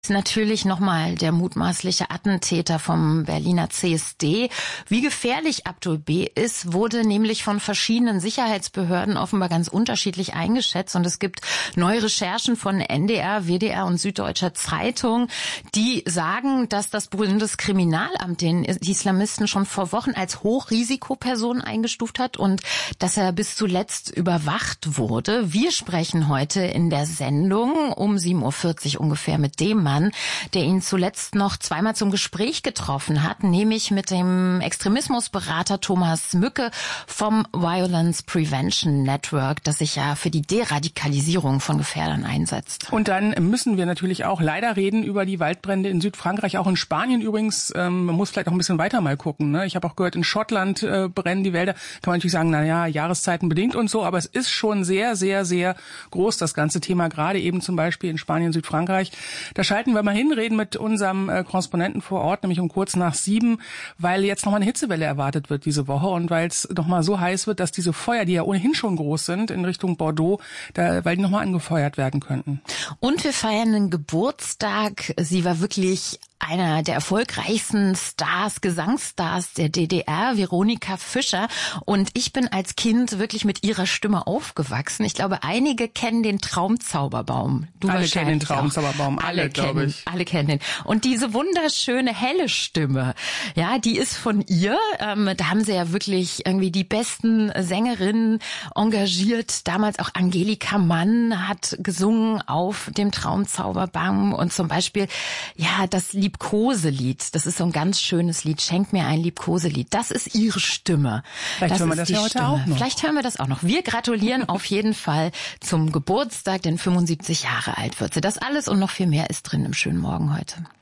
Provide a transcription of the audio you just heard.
Natürlich nochmal der mutmaßliche Attentäter vom Berliner CSD. Wie gefährlich Abdul B. ist, wurde nämlich von verschiedenen Sicherheitsbehörden offenbar ganz unterschiedlich eingeschätzt. Und es gibt neue Recherchen von NDR, WDR und Süddeutscher Zeitung, die sagen, dass das Bundeskriminalamt den Islamisten schon vor Wochen als Hochrisikoperson eingestuft hat und dass er bis zuletzt überwacht wurde. Wir sprechen heute in der Sendung um 7:40 Uhr ungefähr mit dem Mann, der ihn zuletzt noch zweimal zum Gespräch getroffen hat, nämlich mit dem Extremismusberater Thomas Mücke vom Violence Prevention Network, das sich ja für die Deradikalisierung von Gefährdern einsetzt. Und dann müssen wir natürlich auch leider reden über die Waldbrände in Südfrankreich, auch in Spanien übrigens. Man muss vielleicht auch ein bisschen weiter mal gucken, ne? Ich habe auch gehört, in Schottland brennen die Wälder. Kann man natürlich sagen, naja, Jahreszeiten bedingt und so, aber es ist schon sehr, sehr, sehr groß, das ganze Thema, gerade eben zum Beispiel in Spanien, Südfrankreich. Da schalten wir mal hin, reden mit unserem Korrespondenten vor Ort, nämlich um kurz nach 7, weil jetzt nochmal eine Hitzewelle erwartet wird diese Woche und weil es nochmal so heiß wird, dass diese Feuer, die ja ohnehin schon groß sind, in Richtung Bordeaux, weil die nochmal angefeuert werden könnten. Und wir feiern einen Geburtstag. Sie war wirklich einer der erfolgreichsten Stars, Gesangsstars der DDR, Veronika Fischer. Und ich bin als Kind wirklich mit ihrer Stimme aufgewachsen. Ich glaube, einige kennen den Traumzauberbaum. Alle kennen den Traumzauberbaum, alle glaube ich. Alle kennen den. Und diese wunderschöne, helle Stimme, ja, die ist von ihr. Da haben sie ja wirklich irgendwie die besten Sängerinnen engagiert. Damals auch Angelika Mann hat gesungen auf dem Traumzauberbaum. Und zum Beispiel, ja, das Liebkoselied, das ist so ein ganz schönes Lied, Schenk mir ein Liebkoselied, das ist ihre Stimme. Vielleicht hören wir das ja heute auch noch. Vielleicht hören wir das auch noch. Wir gratulieren auf jeden Fall zum Geburtstag, denn 75 Jahre alt wird sie. Das alles und noch viel mehr ist drin im schönen Morgen heute.